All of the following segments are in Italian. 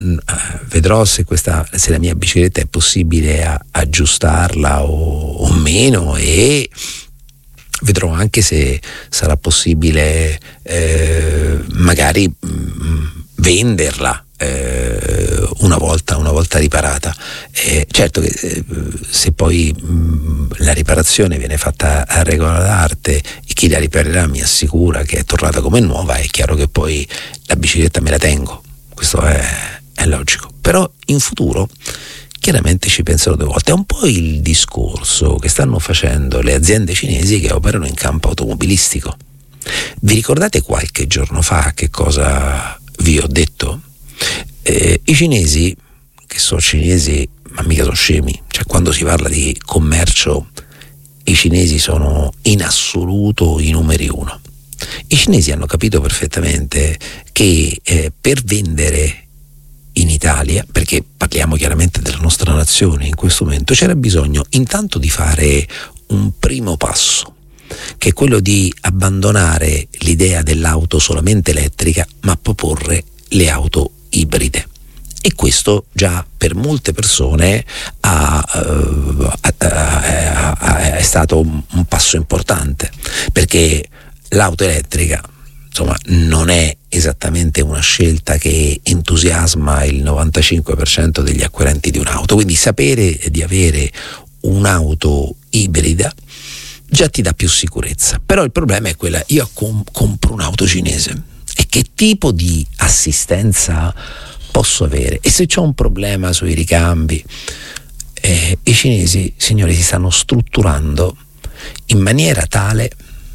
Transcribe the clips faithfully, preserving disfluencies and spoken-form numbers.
mh, vedrò se questa se la mia bicicletta è possibile a, aggiustarla o, o meno, e vedrò anche se sarà possibile eh, magari mh, venderla eh, una volta una volta riparata. Eh, certo che eh, se poi mh, la riparazione viene fatta a regola d'arte e chi la riparerà mi assicura che è tornata come nuova, è chiaro che poi la bicicletta me la tengo, questo è, è logico. Però in futuro chiaramente ci pensano due volte. È un po' il discorso che stanno facendo le aziende cinesi che operano in campo automobilistico. Vi ricordate qualche giorno fa che cosa vi ho detto? Eh, i cinesi, che sono cinesi ma mica sono scemi, cioè quando si parla di commercio i cinesi sono in assoluto i numeri uno. I cinesi hanno capito perfettamente che eh, per vendere in Italia, perché parliamo chiaramente della nostra nazione in questo momento, c'era bisogno intanto di fare un primo passo, che è quello di abbandonare l'idea dell'auto solamente elettrica ma proporre le auto ibride. E questo già per molte persone ha, uh, ha, ha, ha, è stato un, un passo importante, perché l'auto elettrica insomma non è esattamente una scelta che entusiasma il novantacinque per cento degli acquirenti di un'auto, quindi sapere di avere un'auto ibrida già ti dà più sicurezza. Però il problema è quella: io com- compro un'auto cinese e che tipo di assistenza posso avere? E se c'ho un problema sui ricambi, eh, i cinesi, signori, si stanno strutturando in maniera tale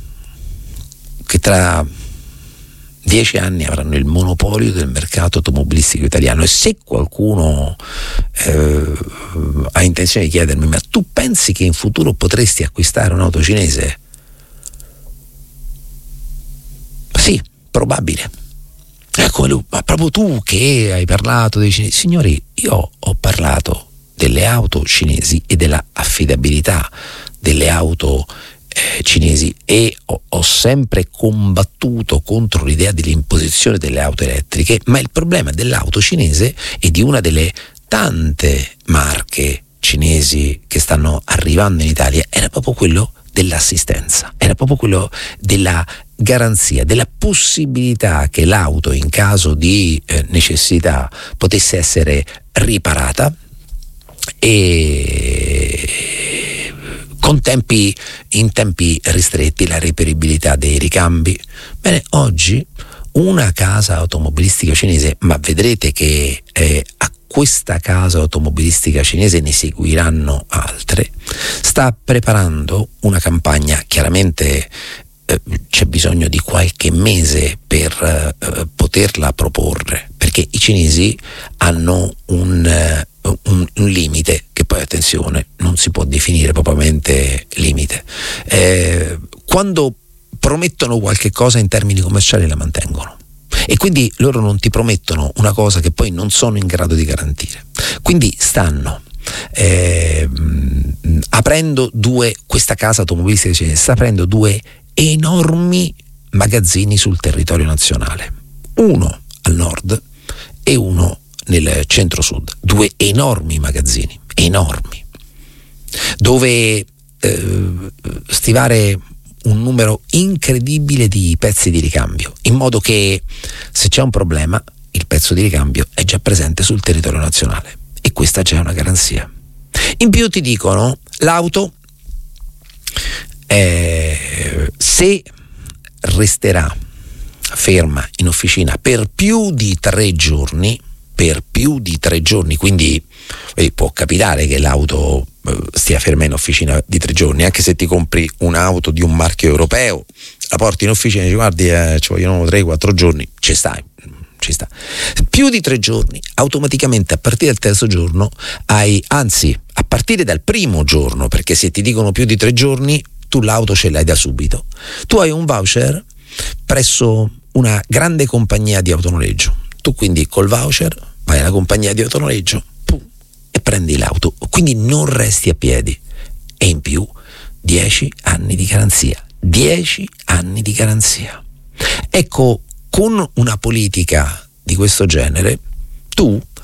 che tra dieci anni avranno il monopolio del mercato automobilistico italiano. E se qualcuno eh, ha intenzione di chiedermi: ma tu pensi che in futuro potresti acquistare un'auto cinese? Sì, probabile. Ecco, ma proprio tu che hai parlato dei cinesi. Signori, io ho parlato delle auto cinesi e della affidabilità delle auto eh, cinesi, e ho, ho sempre combattuto contro l'idea dell'imposizione delle auto elettriche, ma il problema dell'auto cinese e di una delle tante marche cinesi che stanno arrivando in Italia era proprio quello dell'assistenza, era proprio quello della garanzia, della possibilità che l'auto in caso di eh, necessità potesse essere riparata e con tempi in tempi ristretti, la riperibilità dei ricambi. Bene, oggi una casa automobilistica cinese, ma vedrete che eh, a questa casa automobilistica cinese ne seguiranno altre, sta preparando una campagna. Chiaramente eh, c'è bisogno di qualche mese per eh, poterla proporre, perché i cinesi hanno un, eh, un, un limite che poi, attenzione, non si può definire propriamente limite. Eh, quando promettono qualche cosa in termini commerciali la mantengono. E quindi loro non ti promettono una cosa che poi non sono in grado di garantire. Quindi stanno eh, aprendo due, questa casa automobilistica cinese sta aprendo due enormi magazzini sul territorio nazionale, uno al nord e uno nel centro-sud, due enormi magazzini, enormi, dove eh, stivare un numero incredibile di pezzi di ricambio, in modo che se c'è un problema il pezzo di ricambio è già presente sul territorio nazionale, e questa già è una garanzia. In più ti dicono l'auto eh, se resterà ferma in officina per più di tre giorni, per più di tre giorni, quindi eh, può capitare che l'auto eh, stia ferma in officina di tre giorni, anche se ti compri un'auto di un marchio europeo, la porti in officina e dici guardi eh, ci vogliono tre quattro giorni, ci stai, ci sta. Più di tre giorni, automaticamente a partire dal terzo giorno hai, anzi a partire dal primo giorno, perché se ti dicono più di tre giorni tu l'auto ce l'hai da subito, tu hai un voucher presso una grande compagnia di autonoleggio. Tu quindi col voucher vai alla compagnia di autonoleggio pum, e prendi l'auto, quindi non resti a piedi. E in più dieci anni di garanzia, dieci anni di garanzia. Ecco, con una politica di questo genere tu